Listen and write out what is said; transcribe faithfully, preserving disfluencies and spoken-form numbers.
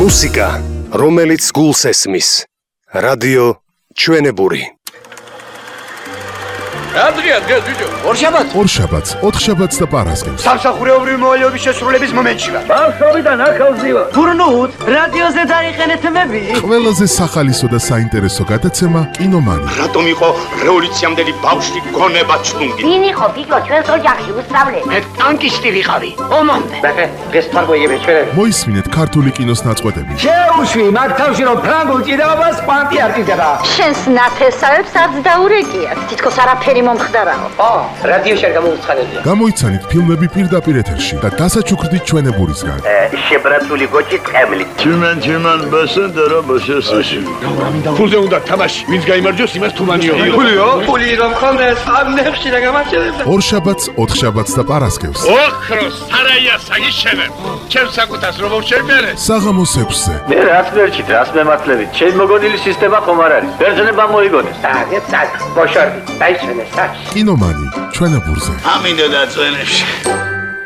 მუსიკა, რომელიც გულს ესმის. რადიო ჩვენებური. Adrian, gel video. ორშაბათს ორშაბათს, ოთხშაბათს და პარასკევს. სამსახურეობრივი მოვალეობის შესრულების მომენტში ვარ. ბავშვობიდან ახალზევა. გურნუთ, რადიოზე დაიხენეთ მები. ყველაზე სახალისო და საინტერესო გადაცემა კინომანი. რატომ იყო რევოლუციამდელი ბავშვი გონება ჩლუნგი? ვინ იყო ბიჭო ჩვენს ოჯახში უსწავლე? მე ტანკისტი ვიყავი. ომამდე. ბახე, დღეს თარგმნიები ჩვენები. მოისმინეთ ქართული კინოს ნაწყვეტები. შეუშვი მაგ თავში რომ ფრანგულ ჭიდაობას პანტი არტიზება. შენს ნათესავებს არც დაურეკიათ. თითქოს არაფერი მომხდარაო. ო, რადიოში არ გამოუცხადებია. გამოიცანით ფილმები პირდაპირ ეთერში და დასაჩუქრდით ჩვენებურისგან. შებრატული გოჭი ტყემლი. Tümen tümen basın dara başasın. ფულზე უნდა თამაში, ვინც გაიმარჯვოს, იმას თუმანიო. ფულიო? ფული რომ ხონდეს, ამ ნეხში და გამარჯვებდა. ორშაბათს, ოთხშაბათს და პარასკევს. ოქროს სარაია საგიშენებ. ჩემს საკუთას რომ შევმერე. საღამოს ექვსზე. Ne rast verçit, rast mematlevi. Çel mogonili sistema komar არის. ბერძნება მოიგონეს. Დაგე, წაკ, ბოშორდი, დაიჩვენე, საჩ. კინომანი ჩვენებურზე. ამინდა და წვენებში.